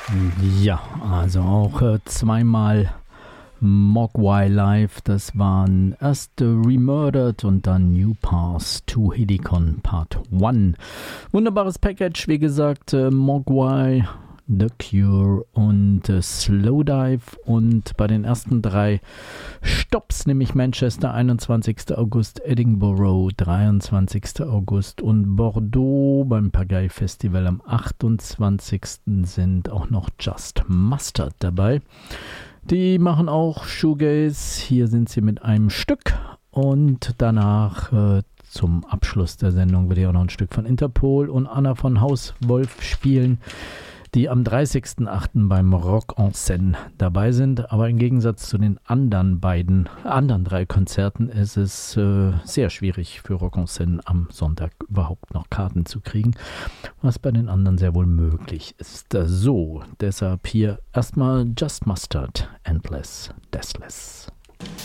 Ja, also auch zweimal Mogwai Live, das waren erst Remurdered und dann New Path to Helicon Part 1. Wunderbares Package, wie gesagt, Mogwai, The Cure und Slowdive, und bei den ersten drei Stops, nämlich Manchester 21. August, Edinburgh 23. August und Bordeaux beim Pagaille Festival am 28. sind auch noch Just Mustard dabei. Die machen auch Shoegaze, hier sind sie mit einem Stück, und danach zum Abschluss der Sendung wird ja auch noch ein Stück von Interpol und Anna von Hauswolf spielen, die am 30.08. beim Rock en Seine dabei sind. Aber im Gegensatz zu den anderen drei Konzerten ist es sehr schwierig für Rock en Seine am Sonntag überhaupt noch Karten zu kriegen, was bei den anderen sehr wohl möglich ist. So, deshalb hier erstmal Just Mustard, Endless, Deathless.